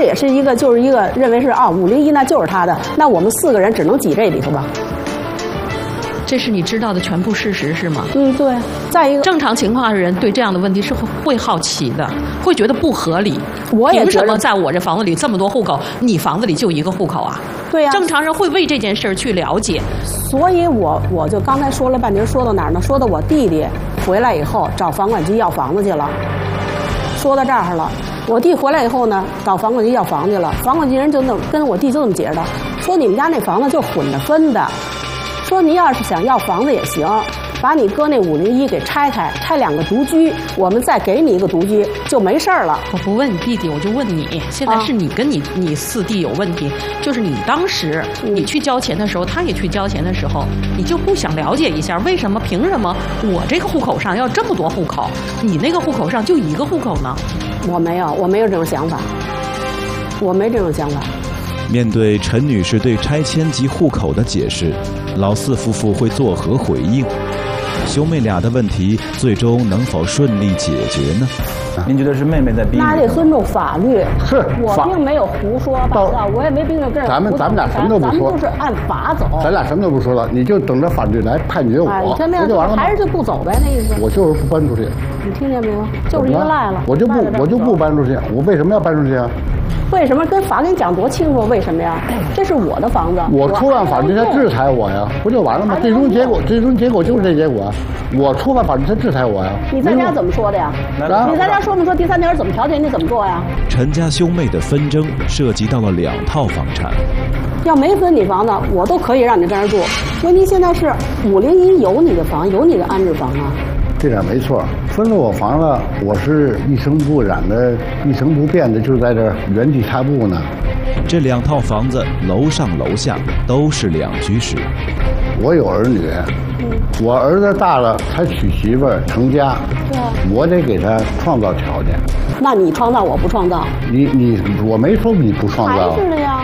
也是一个，就是一个认为是啊501那就是他的，那我们4个人只能挤这里头吧。 这是你知道的全部事实是吗？ 嗯，对。再一个， 正常情况的人对这样的问题是会好奇的，会觉得不合理。 我也凭什么在我这房子里这么多户口，你房子里就一个户口啊？ 对呀。 正常人会为这件事儿去了解。 所以我就刚才说了半天，说到哪儿呢？说到我弟弟回来以后找房管局要房子去了。说到这儿了，我弟回来以后呢，找房管局要房去了。房管局人就跟我弟就这么解释的，说你们家那房子就混着分的。说你要是想要房子也行，把你哥那501给拆开，拆2个独居，我们再给你一个独居，就没事儿了。 我不问你弟弟，我就问你，现在是你跟你4弟有问题，就是你当时你去交钱的时候，他也去交钱的时候，你就不想了解一下，为什么凭什么我这个户口上要这么多户口，你那个户口上就1个户口呢？ 我没有这种想法，我没这种想法。 面对陈女士对拆迁及户口的解释，老4夫妇会作何回应？兄妹俩的问题最终能否顺利解决呢？ 您觉得是妹妹在逼你？ 那得尊重法律。 是， 我并没有胡说八道，我也没并没有跟人。 咱们俩什么都不说， 咱们就是按法走。 咱俩什么都不说了，你就等着法律来判决我，不就完了吗？ 还是就不走呗，那意思。 我就是不搬出去。 你听见没有？就是一个赖了。 我就不搬出去，我为什么要搬出去啊？ 为什么跟法跟你讲多清楚？为什么呀？这是我的房子， 我触犯法律，他制裁我呀，不就完了吗？最终结果就是这结果，我触犯法律，他制裁我呀。 你在家怎么说的呀？你在家说没说第3条怎么调解？你怎么做呀？ 陈家兄妹的纷争涉及到了2套房产， 要没分你房子，我都可以让你在这儿住。问题现在是501有你的房，有你的安置房啊。 这点没错，分了我房了，我是一尘不染的、一成不变的，就在这原地踏步呢。 这2套房子楼上楼下都是2居室。 我有儿女，我儿子大了，他娶媳妇儿成家，我得给他创造条件。 那你创造，我不创造。 我没说你不创造。 还是的呀。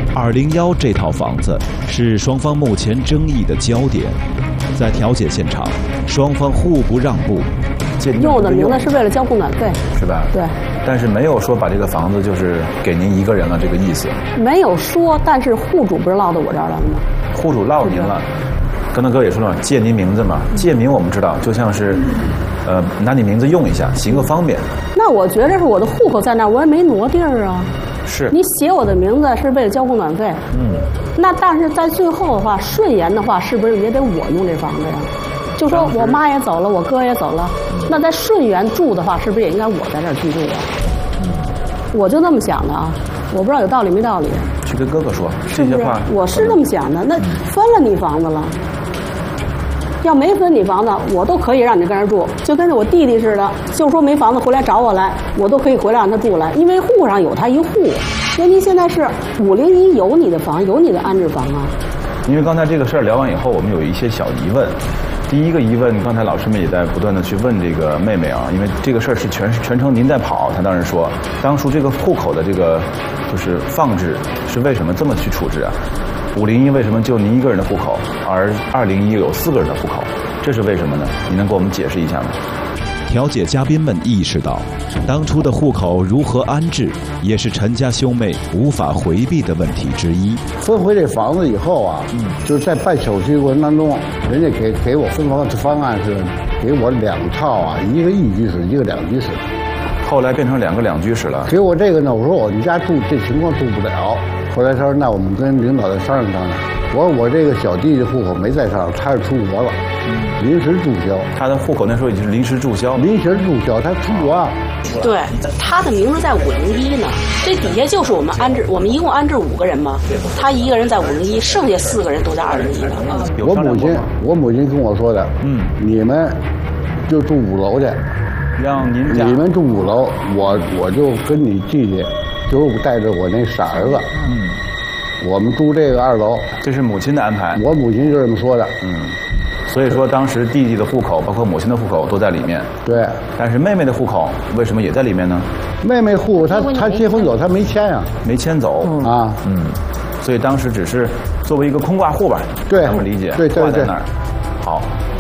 201这套房子是双方目前争议的焦点，在调解现场，双方互不让步。 用我的名字是为了交供暖费， 是吧？ 对。 但是没有说把这个房子就是给您一个人了这个意思。 没有说，但是户主不是落到我这儿来了吗？ 户主落您了。刚才哥也说了，借您名字嘛，借名我们知道，就像是，拿你名字用一下，行个方便。 那我觉得是我的户口在那儿，我也没挪地儿啊。 是。 你写我的名字是为了交供暖费。那但是在最后的话，顺延的话，是不是也得我用这房子呀？就说我妈也走了，我哥也走了，那在顺延住的话，是不是也应该我在这儿居住啊？我就这么想的啊，我不知道有道理没道理。 去跟哥哥说这些话。 我是这么想的，那分了你房子了。要没分你房子，我都可以让你跟这住，就跟着我弟弟似的，就说没房子回来找我来，我都可以回来让他住来，因为户上有他一户。问题现在是501有你的房，有你的安置房啊。 因为刚才这个事儿聊完以后，我们有一些小疑问。第一个疑问，刚才老师们也在不断的去问这个妹妹啊，因为这个事儿是全程您在跑，她当然说，当初这个户口的这个就是放置是为什么这么去处置啊？501为什么就您一个人的户口，而201有4个人的户口，这是为什么呢？你能给我们解释一下吗？ 调解嘉宾们意识到，当初的户口如何安置，也是陈家兄妹无法回避的问题之一。 分回这房子以后啊，就是在办手续过程当中，人家给我分房的方案是给我2套啊，一个1居室，一个2居室。 后来变成2个2居室了。 给我这个呢，我说我们家住这情况住不了。后来他说那我们跟领导再商量商量。我说我这个小弟的户口没在上，他是出国了，临时注销。 他的户口那时候已经是临时注销。 临时注销，他出国啊。 对，他的名字在501呢，这底下就是我们安置，我们一共安置5个人嘛，他一个人在501，剩下4个人都在201呢。 我母亲跟我说的，你们就住5楼去， 让你们住5楼，我就跟你弟弟，就带着我那傻儿子，我们住这个2楼。 这是母亲的安排。 我母亲就这么说的。 所以说当时弟弟的户口，包括母亲的户口都在里面。 对。 但是妹妹的户口为什么也在里面呢？ 妹妹户她结婚走，她没迁呀， 没迁走啊。 所以当时只是作为一个空挂户吧。 对。 咱们理解。 对。 挂在那儿。好，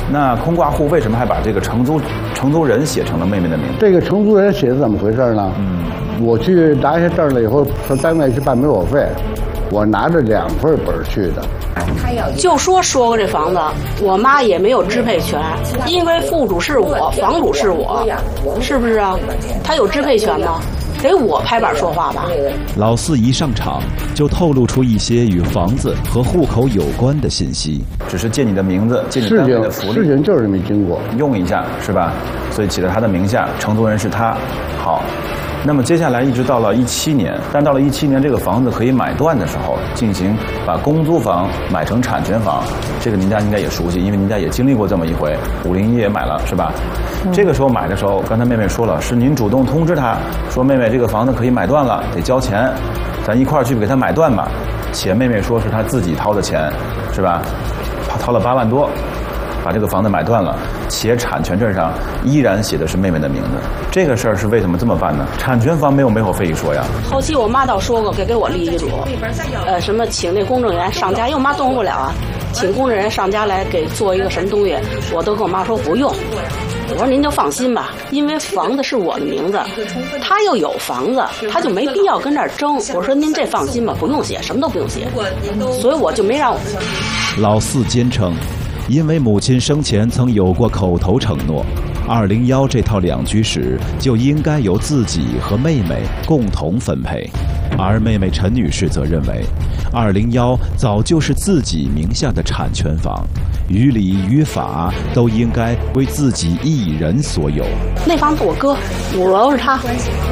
那空挂户为什么还把这个承租人写成了妹妹的名字？ 这个承租人写的怎么回事呢？我去拿下证了以后，上单位去办没火费，我拿着2份本去的。 就说过这房子，我妈也没有支配权，因为户主是我，房主是我，是不是啊？她有支配权吗？得我拍板说话吧。 老四一上场就透露出一些与房子和户口有关的信息， 只是借你的名字，借你单位的福利， 事情就是这么经过， 用一下是吧？所以起在他的名下，承租人是他。好。那么接下来一直到了17年，但到了17年这个房子可以买断的时候，进行把公租房买成产权房，这个您家应该也熟悉，因为您家也经历过这么一回，501也买了是吧？这个时候买的时候，刚才妹妹说了，是您主动通知她说妹妹这个房子可以买断了，得交钱，咱一块儿去给她买断吧。且妹妹说是她自己掏的钱，是吧？她掏了8万多。把这个房子买断了，且产权证上依然写的是妹妹的名字。这个事儿是为什么这么办呢？产权房没有没火费一说呀。 后期我妈倒说过给我立遗嘱，什么请那公证员上家，因为我妈动不了啊，请公证员上家来给做一个什么东西，我都跟我妈说不用。我说您就放心吧，因为房子是我的名字，他又有房子，他就没必要跟这儿争。我说您这放心吧，不用写，什么都不用写。所以我就没让我。 老四坚称，因为母亲生前曾有过口头承诺，201这套2居室就应该由自己和妹妹共同分配，而妹妹陈女士则认为，201早就是自己名下的产权房，于理于法都应该归自己一人所有。 那房子我哥，5楼是他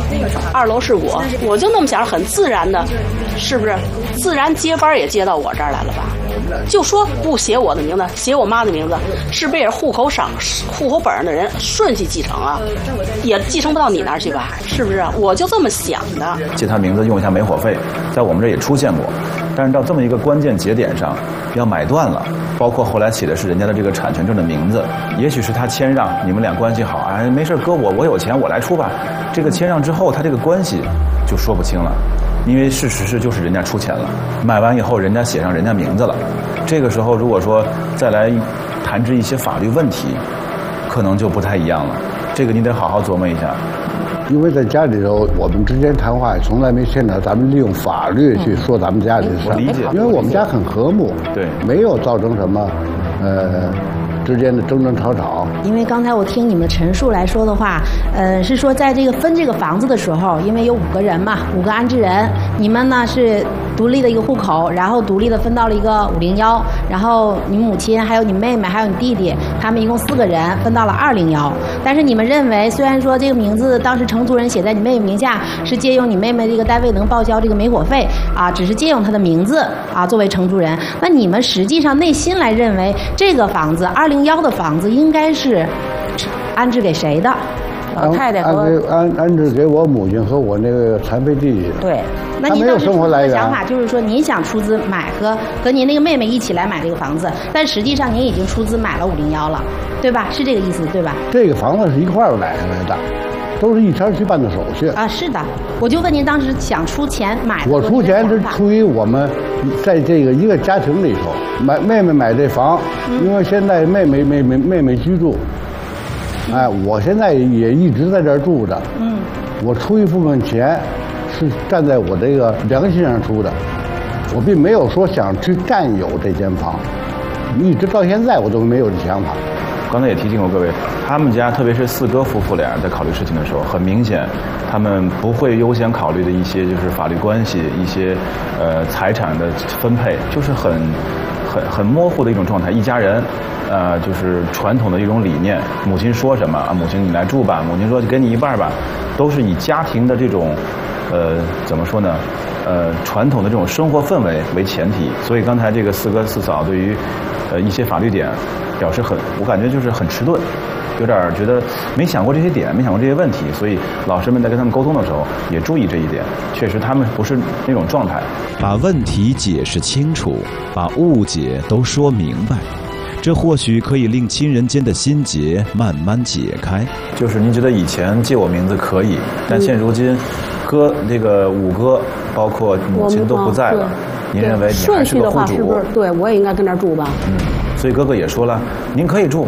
，2楼是我就那么想着，很自然的，是不是？自然接班也接到我这儿来了吧？就说不写我的名字，写我妈的名字，是不是也是户口本上的人顺序继承啊？也继承不到你那儿去吧？是不是？我就这么想的。 借他名字用一下没火费，在我们这儿也出现过，但是到这么一个关键节点上，要买断了，包括后来起的是人家的这个产权证的名字，也许是他谦让，你们俩关系好，哎，没事哥我有钱我来出吧。这个谦让之后，他这个关系就说不清了。因为事实是就是人家出钱了，买完以后人家写上人家名字了，这个时候如果说再来谈之一些法律问题，可能就不太一样了。这个你得好好琢磨一下。 因为在家里头，我们之间谈话从来没牵扯咱们利用法律去说咱们家里的事。 我理解， 因为我们家很和睦， 对， 没有造成什么之间的争争吵吵。 因为刚才我听你们陈述来说的话，是说在这个分这个房子的时候，因为有5个人嘛，5个安置人，你们呢是独立的一个户口，然后独立的分到了一个501，然后你母亲还有你妹妹还有你弟弟，他们一共4个人分到了201。但是你们认为，虽然说这个名字当时承租人写在你妹妹名下，是借用你妹妹这个单位能报销这个没火费啊，只是借用她的名字啊作为承租人，那你们实际上内心来认为这个房子201的房子应该是安置给谁的？ 老太太和安置给我母亲和我那个残废弟弟。 对，那您当时出资的想法就是说，您想出资买和您那个妹妹一起来买这个房子，但实际上您已经出资买了501了，对吧？是这个意思对吧？ 这个房子是一块儿买下来的，都是一天去办的手续啊。是的，我就问您当时想出钱买的。 我出钱是出于我们在这个一个家庭里头，妹妹买这房，因为现在妹妹居住。哎，我现在也一直在这儿住着。我出一部分钱，是站在我这个良心上出的，我并没有说想去占有这间房，一直到现在我都没有这想法。 刚才也提醒过各位，他们家特别是4哥夫妇俩在考虑事情的时候，很明显，他们不会优先考虑的一些就是法律关系，一些财产的分配，就是很模糊的一种状态。一家人。就是传统的一种理念，母亲说什么啊，母亲你来住吧，母亲说就给你一半吧，都是以家庭的这种，怎么说呢，传统的这种生活氛围为前提。所以刚才这个4哥4嫂对于，一些法律点表示我感觉就是很迟钝，有点觉得没想过这些点，没想过这些问题。所以老师们在跟他们沟通的时候也注意这一点，确实他们不是那种状态。 把问题解释清楚，把误解都说明白。这或许可以令亲人间的心结慢慢解开。 就是您觉得以前借我名字可以，但现如今，这个5哥包括母亲都不在了，您认为你还是个户主？ 顺序的话是不是对我也应该跟那儿住吧？ 所以哥哥也说了，您可以住，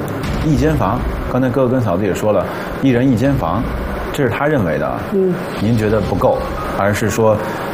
一间房，刚才哥哥跟嫂子也说了，一人一间房，这是他认为的。您觉得不够，而是说